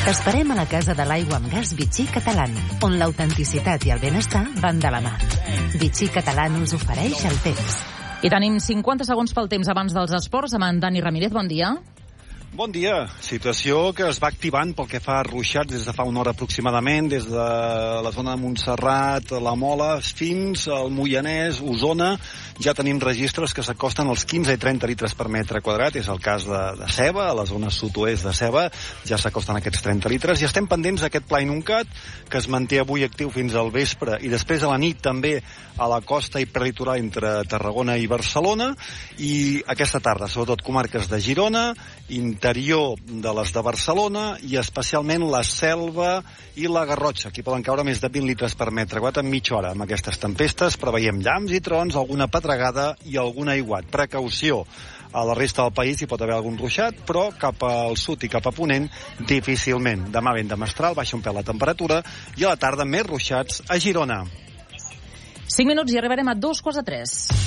T'esperem a la Casa de l'Aigua amb Gas Vichy Catalán, on l'autenticitat i el benestar van de la mà. Vichy Catalán us ofereix el temps. I tenim 50 segons pel temps abans dels esports amb en Dani Ramírez. Bon dia. Bon dia. Situació que es va activant pel que fa a ruixats des de fa una hora aproximadament, des de la zona de Montserrat, la Mola, fins al Moianès, Osona. Ja tenim registres que s'acosten als 15 i 30 litres per metre quadrat. És el cas de Ceba, a la zona sud-oest de Ceba. Ja s'acosten aquests 30 litres. I estem pendents d'aquest pla inuncat, que es manté avui actiu fins al vespre i després a la nit també a la costa i prelitoral entre Tarragona i Barcelona. I aquesta tarda, sobretot comarques de Girona, interior de les de Barcelona i especialment la Selva i la Garrotxa. Aquí poden caure més de 20 litres per metre quadrat en mitja hora. Amb aquestes tempestes preveiem llamps i trons, alguna pedregada i algun aiguat. Precaució. A la resta del país hi pot haver algun ruixat, però cap al sud i cap a ponent difícilment. Demà vent de mestral, baixa un pèl la temperatura i a la tarda més ruixats a Girona. 5 minuts i arribarem a 2:45.